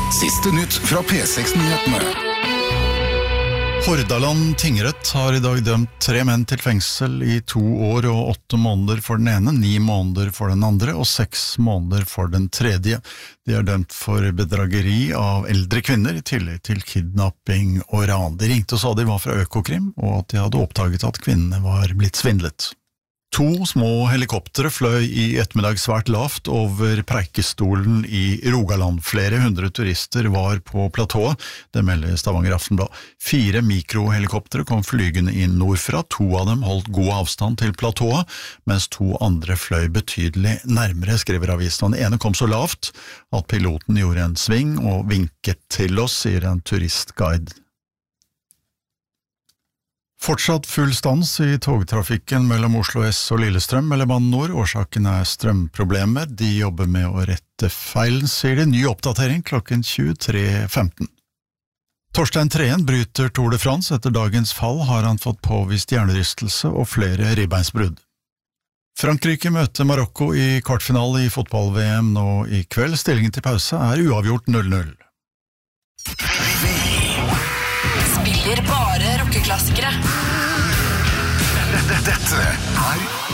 Siste nytt fra P6-nyhetene. Hordaland tingrett har i dag dømt 3 menn til fengsel i 2 år og 8 måneder for den ene, 9 måneder for den andre og 6 måneder for den tredje. De er dømt for bedrageri av eldre kvinner, i tillegg til kidnapping og ran. De ringte og sa de var fra Økokrim, og at de hadde oppdaget at kvinnene var blitt svindlet. 2 små helikoptere fløy i ettermiddag svært lavt over Preikestolen i Rogaland. Flere hundre turister var på platået, det melder Stavanger Aftenblad. 4 mikrohelikoptere kom flygende inn nordfra, 2 av dem holdt god avstand til platået, mens 2 andre fløy betydelig nærmere, skriver avisen. Den ene kom så lavt at piloten gjorde en sving og vinket til oss, sier en turistguide. Fortsatt full stans i togtrafikken mellom Oslo S og Lillestrøm eller Bane Nor. Årsaken er strømproblemer. De jobber med å rette feilen, sier de. Ny oppdatering klokken 23.15. Torstein Treen bryter Tour de France. Etter dagens fall har han fått påvist hjernerystelse og flere ribbeinsbrudd. Frankrike møter Marokko i kvartfinale i fotball-VM nå i kveld. Stillingen til pause er uavgjort 0-0. Spiller bare rockeklassikere. Dette er